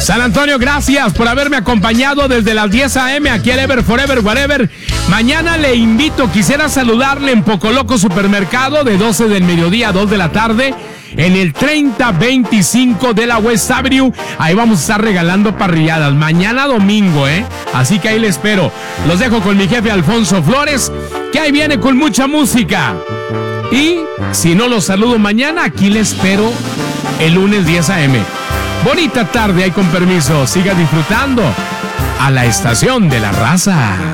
San Antonio, gracias por haberme acompañado desde las 10 a.m. aquí al Ever Forever Whatever. Mañana le invito, quisiera saludarle en Pocoloco Supermercado de 12 del mediodía a 2 de la tarde en el 3025 de la West Avenue. Ahí vamos a estar regalando parrilladas mañana domingo, así que ahí le espero. Los dejo con mi jefe Alfonso Flores, que ahí viene con mucha música. Y si no los saludo mañana, aquí le espero el lunes 10 a.m. Bonita tarde, ahí con permiso. Siga disfrutando a la estación de la raza.